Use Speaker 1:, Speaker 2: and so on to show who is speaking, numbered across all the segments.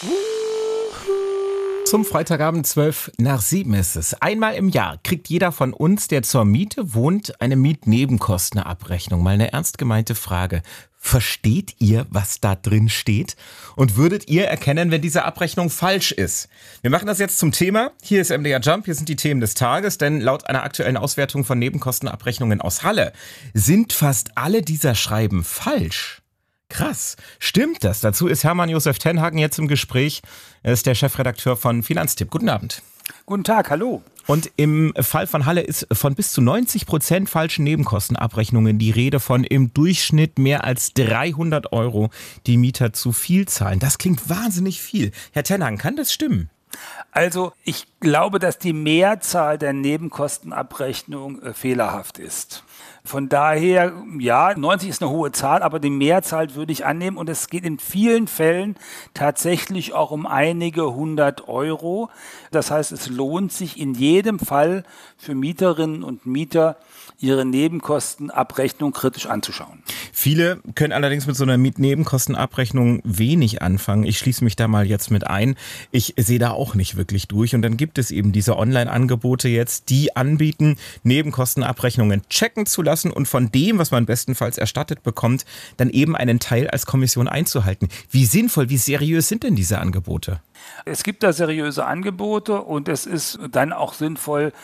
Speaker 1: Zum Freitagabend 6:55 ist es. Einmal im Jahr kriegt jeder von uns, der zur Miete wohnt, eine Mietnebenkostenabrechnung. Mal eine ernst gemeinte Frage. Versteht ihr, was da drin steht? Und würdet ihr erkennen, wenn diese Abrechnung falsch ist? Wir machen das jetzt zum Thema. Hier ist MDR Jump, hier sind die Themen des Tages. Denn laut einer aktuellen Auswertung von Nebenkostenabrechnungen aus Halle sind fast alle dieser Schreiben falsch. Krass. Stimmt das? Dazu ist Hermann Josef Tenhagen jetzt im Gespräch. Er ist der Chefredakteur von Finanztipp. Guten Abend.
Speaker 2: Guten Tag, hallo.
Speaker 1: Und im Fall von Halle ist von bis zu 90% falschen Nebenkostenabrechnungen die Rede, von im Durchschnitt mehr als 300 Euro, die Mieter zu viel zahlen. Das klingt wahnsinnig viel. Herr Tenhagen, kann das stimmen?
Speaker 2: Also ich glaube, dass die Mehrzahl der Nebenkostenabrechnung fehlerhaft ist. Von daher, ja, 90 ist eine hohe Zahl, aber die Mehrzahl würde ich annehmen und es geht in vielen Fällen tatsächlich auch um einige 100 Euro. Das heißt, es lohnt sich in jedem Fall für Mieterinnen und Mieter, ihre Nebenkostenabrechnung kritisch anzuschauen.
Speaker 1: Viele können allerdings mit so einer Mietnebenkostenabrechnung wenig anfangen. Ich schließe mich da mal jetzt mit ein. Ich sehe da auch nicht wirklich durch. Und dann gibt es eben diese Online-Angebote jetzt, die anbieten, Nebenkostenabrechnungen checken zu lassen und von dem, was man bestenfalls erstattet bekommt, dann eben einen Teil als Kommission einzuhalten. Wie sinnvoll, wie seriös sind denn diese Angebote?
Speaker 2: Es gibt da seriöse Angebote und es ist dann auch sinnvoll,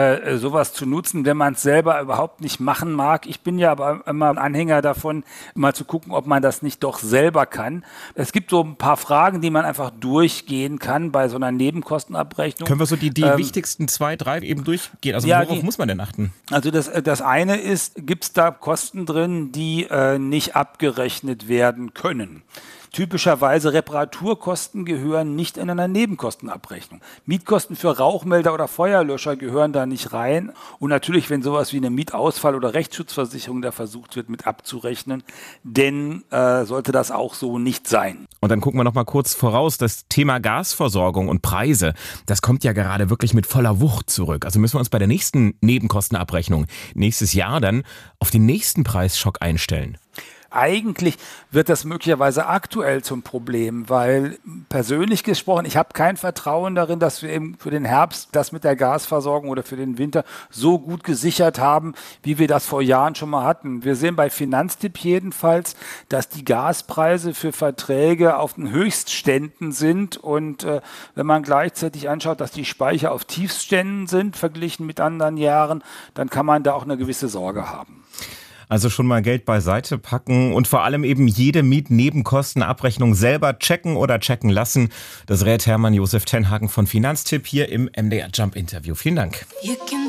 Speaker 2: sowas zu nutzen, wenn man es selber überhaupt nicht machen mag. Ich bin ja aber immer ein Anhänger davon, mal zu gucken, ob man das nicht doch selber kann. Es gibt so ein paar Fragen, die man einfach durchgehen kann bei so einer Nebenkostenabrechnung.
Speaker 1: Können wir so die wichtigsten 2, 3 eben durchgehen? Also ja, worauf muss man denn achten?
Speaker 2: Also das eine ist, gibt es da Kosten drin, die nicht abgerechnet werden können? Typischerweise Reparaturkosten gehören nicht in einer Nebenkostenabrechnung. Mietkosten für Rauchmelder oder Feuerlöscher gehören da nicht rein. Und natürlich, wenn sowas wie eine Mietausfall- oder Rechtsschutzversicherung da versucht wird mit abzurechnen, denn sollte das auch so nicht sein.
Speaker 1: Und dann gucken wir noch mal kurz voraus, das Thema Gasversorgung und Preise, das kommt ja gerade wirklich mit voller Wucht zurück. Also müssen wir uns bei der nächsten Nebenkostenabrechnung nächstes Jahr dann auf den nächsten Preisschock einstellen.
Speaker 2: Eigentlich wird das möglicherweise aktuell zum Problem, weil persönlich gesprochen, ich habe kein Vertrauen darin, dass wir eben für den Herbst das mit der Gasversorgung oder für den Winter so gut gesichert haben, wie wir das vor Jahren schon mal hatten. Wir sehen bei Finanztipp jedenfalls, dass die Gaspreise für Verträge auf den Höchstständen sind und wenn man gleichzeitig anschaut, dass die Speicher auf Tiefstständen sind, verglichen mit anderen Jahren, dann kann man da auch eine gewisse Sorge haben.
Speaker 1: Also schon mal Geld beiseite packen und vor allem eben jede Mietnebenkostenabrechnung selber checken oder checken lassen. Das rät Hermann Josef Tenhagen von Finanztipp hier im MDR Jump Interview. Vielen Dank.